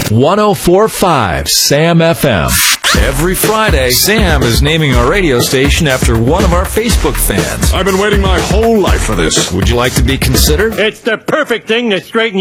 104.5 Sam FM. Every Friday, Sam is naming our radio station after one of our Facebook fans. I've been waiting my whole life for this. Would you like to be considered? It's the perfect thing to straighten